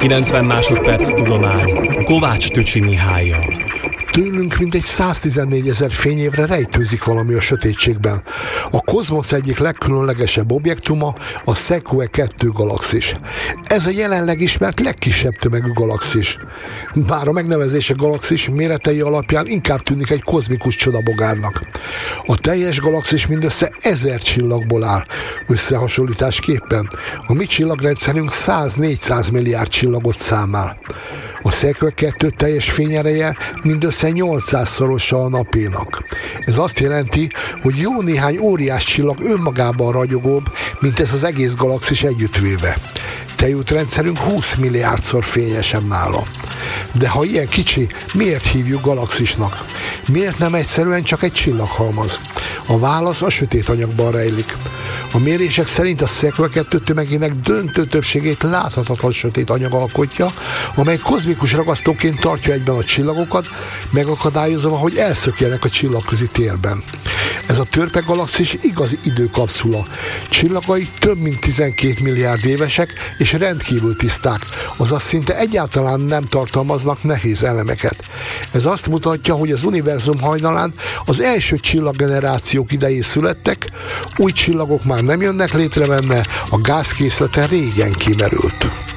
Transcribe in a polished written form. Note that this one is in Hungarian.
90 másodperc tudomány Kovács Tücsi Mihállyal. Tőlünk mintegy 114 000 fényévre rejtőzik valami a sötétségben. A kozmosz egyik legkülönlegesebb objektuma a Sequoia 2 galaxis. Ez a jelenleg ismert legkisebb tömegű galaxis. Bár a megnevezése galaxis méretei alapján inkább tűnik egy kozmikus csodabogárnak. A teljes galaxis mindössze 1000 csillagból áll. Összehasonlításképpen a mi csillagrendszerünk 100-400 milliárd csillagot számál. A Sequoia 2 teljes fényereje mindössze 800-szorosa a napénak. Ez azt jelenti, hogy jó néhány óriás csillag önmagában ragyogóbb, mint ez az egész galaxis együttvéve. Tejútrendszerünk 20 milliárdszor fényesebb nála. De ha ilyen kicsi, miért hívjuk galaxisnak? Miért nem egyszerűen csak egy csillaghalmaz? A válasz a sötét anyagban rejlik. A mérések szerint a Sequoia 2 tömegének döntő többségét láthatatlan sötét anyag alkotja, amely kozmikus ragasztóként tartja egyben a csillagokat, megakadályozva, hogy elszökjenek a csillagközi térben. Ez a törpe galaxis igazi időkapszula. Csillagai több mint 12 milliárd évesek és rendkívül tiszták, azaz szinte egyáltalán nem tartalmaznak nehéz elemeket. Ez azt mutatja, hogy az univerzum hajnalán az első csillaggenerációk idején születtek, új csillagok már nem jönnek létre benne, a gázkészlete régen kimerült.